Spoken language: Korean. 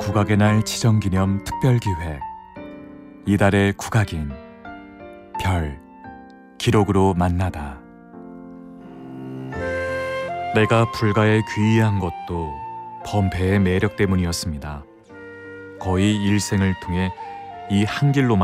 국악의 날 지정기념 특별기획. 이달의 국악인 별, 기록으로 만나다. 내가 불가에 귀의한 것도 범패의 매력 때문이었습니다. 거의 일생을 통해 이 한 길로만